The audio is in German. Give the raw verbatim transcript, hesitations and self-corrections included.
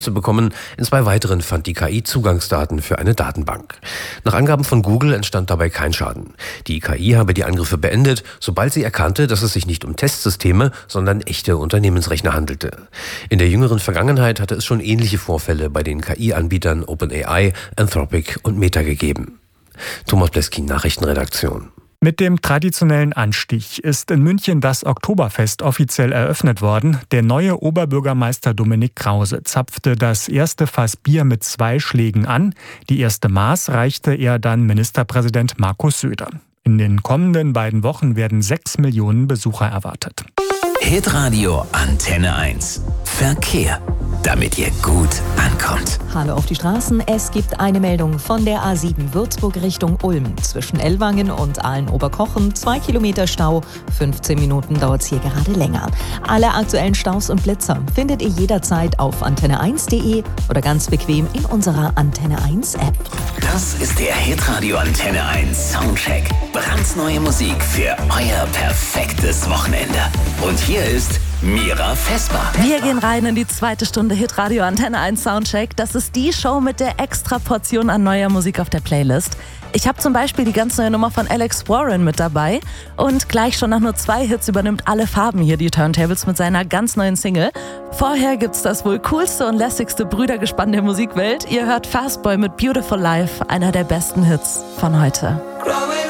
zu bekommen. In zwei weiteren fand die K I Zugangsdaten für eine Datenbank. Nach Angaben von Google entstand dabei kein Schaden. Die K I habe die Angriffe beendet, sobald sie erkannte, dass es sich nicht um Testsysteme, sondern echte Unternehmensrechner handelte. In der jüngeren Vergangenheit hatte es schon ähnliche Vorfälle bei den K I-Anbietern OpenAI, Anthropic und Meta gegeben. Thomas Bleskin, Nachrichtenredaktion. Mit dem traditionellen Anstich ist in München das Oktoberfest offiziell eröffnet worden. Der neue Oberbürgermeister Dominik Krause zapfte das erste Fass Bier mit zwei Schlägen an. Die erste Maß reichte er dann Ministerpräsident Markus Söder. In den kommenden beiden Wochen werden sechs Millionen Besucher erwartet. Hitradio Antenne eins. Verkehr, damit ihr gut ankommt. Hallo auf die Straßen. Es gibt eine Meldung von der A sieben Würzburg Richtung Ulm. Zwischen Ellwangen und Aalen-Oberkochen zwei Kilometer Stau. fünfzehn Minuten dauert es hier gerade länger. Alle aktuellen Staus und Blitzer findet ihr jederzeit auf antenne eins punkt de oder ganz bequem in unserer Antenne eins App. Das ist der Hitradio Antenne eins Soundcheck. Brandneue Musik für euer perfektes Wochenende. Und hier ist Mira Vesper. Wir gehen rein in die zweite Stunde Hitradio Antenne eins Soundcheck. Das ist die Show mit der extra Portion an neuer Musik auf der Playlist. Ich habe zum Beispiel die ganz neue Nummer von Alex Warren mit dabei. Und gleich schon nach nur zwei Hits übernimmt Alle Farben hier die Turntables mit seiner ganz neuen Single. Vorher gibt's das wohl coolste und lässigste Brüdergespann der Musikwelt. Ihr hört Fastboy mit Beautiful Life, einer der besten Hits von heute.